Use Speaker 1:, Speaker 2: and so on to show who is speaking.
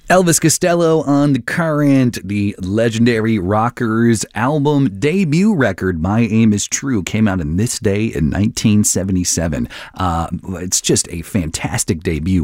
Speaker 1: Elvis Costello on The Current, the legendary Rockers album debut record, My Aim Is True, came out on this day in 1977. It's just a fantastic debut.